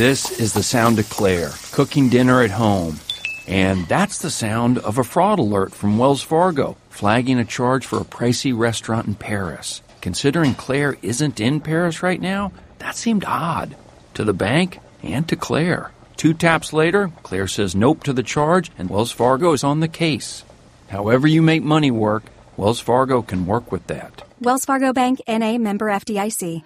This is the sound of Claire, cooking dinner at home. And that's the sound of a fraud alert from Wells Fargo, flagging a charge for a pricey restaurant in Paris. Considering Claire isn't in Paris right now, that seemed odd. To the bank and to Claire. 2 taps later, Claire says nope to the charge, and Wells Fargo is on the case. However you make money work, Wells Fargo can work with that. Wells Fargo Bank, N.A., member FDIC.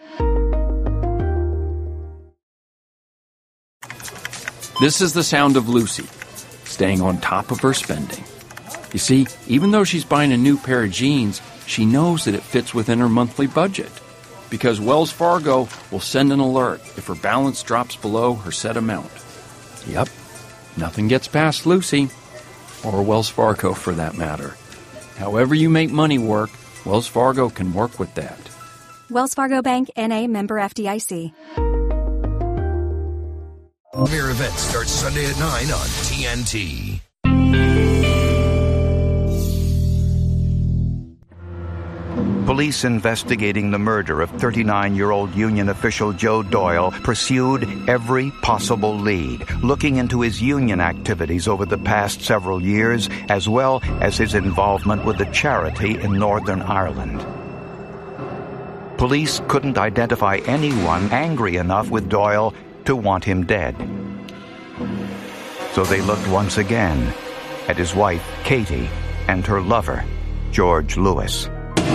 This is the sound of Lucy, staying on top of her spending. You see, even though she's buying a new pair of jeans, she knows that it fits within her monthly budget. Because Wells Fargo will send an alert if her balance drops below her set amount. Yep, nothing gets past Lucy, or Wells Fargo for that matter. However you make money work, Wells Fargo can work with that. Wells Fargo Bank, N.A., member FDIC. Premier Event starts Sunday at 9 on TNT. Police investigating the murder of 39-year-old union official Joe Doyle pursued every possible lead, looking into his union activities over the past several years, as well as his involvement with a charity in Northern Ireland. Police couldn't identify anyone angry enough with Doyle to want him dead. So they looked once again at his wife, Katie, and her lover, George Lewis.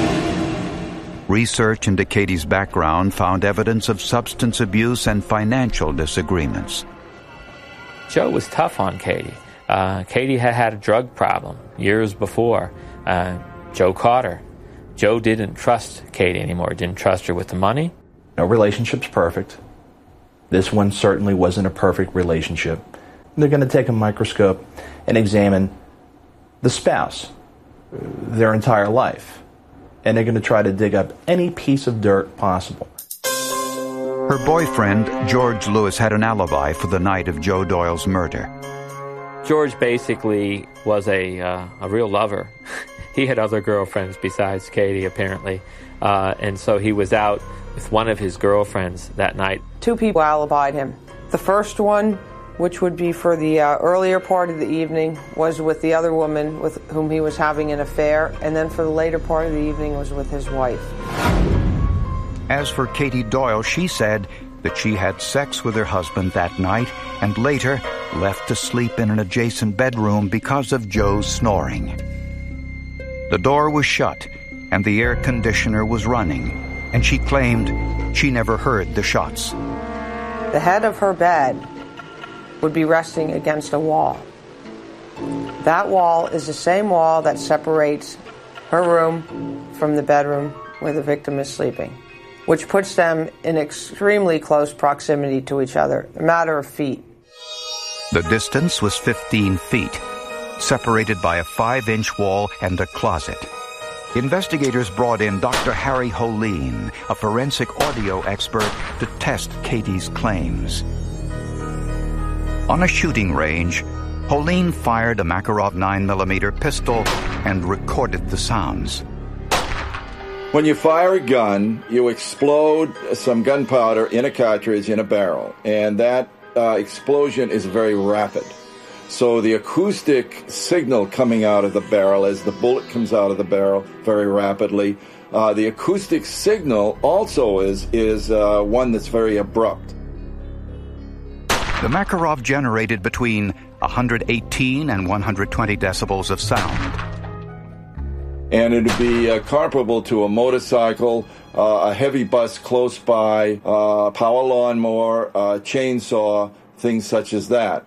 Research into Katie's background found evidence of substance abuse and financial disagreements. Joe was tough on Katie. Katie had a drug problem years before. Joe caught her. Joe didn't trust Katie anymore, didn't trust her with the money. No relationship's perfect. This one certainly wasn't a perfect relationship. They're going to take a microscope and examine the spouse, their entire life. And they're going to try to dig up any piece of dirt possible. Her boyfriend, George Lewis, had an alibi for the night of Joe Doyle's murder. George basically was a real lover. He had other girlfriends besides Katie, apparently. And so he was out with one of his girlfriends that night. 2 people alibied him. The first one, which would be for the earlier part of the evening, was with the other woman with whom he was having an affair, and then for the later part of the evening was with his wife. As for Katie Doyle, she said that she had sex with her husband that night and later left to sleep in an adjacent bedroom because of Joe's snoring. The door was shut and the air conditioner was running, and she claimed she never heard the shots. The head of her bed would be resting against a wall. That wall is the same wall that separates her room from the bedroom where the victim is sleeping, which puts them in extremely close proximity to each other, a matter of feet. The distance was 15 feet, separated by a 5-inch wall and a closet. Investigators brought in Dr. Harry Holeen, a forensic audio expert, to test Katie's claims. On a shooting range, Holeen fired a Makarov 9mm pistol and recorded the sounds. When you fire a gun, you explode some gunpowder in a cartridge in a barrel, and that explosion is very rapid. So the acoustic signal coming out of the barrel as the bullet comes out of the barrel very rapidly, the acoustic signal also is one that's very abrupt. The Makarov generated between 118 and 120 decibels of sound. And it would be comparable to a motorcycle, a heavy bus close by, power lawnmower, chainsaw, things such as that.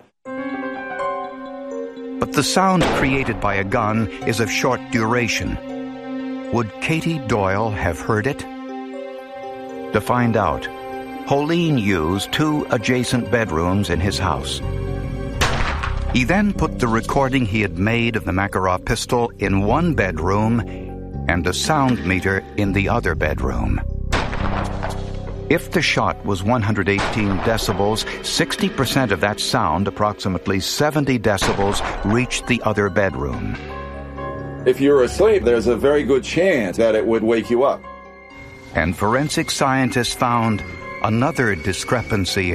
But the sound created by a gun is of short duration. Would Katie Doyle have heard it? To find out, Holeen used 2 adjacent bedrooms in his house. He then put the recording he had made of the Makarov pistol in one bedroom and a sound meter in the other bedroom. If the shot was 118 decibels, 60% of that sound, approximately 70 decibels, reached the other bedroom. If you're asleep, there's a very good chance that it would wake you up. And forensic scientists found another discrepancy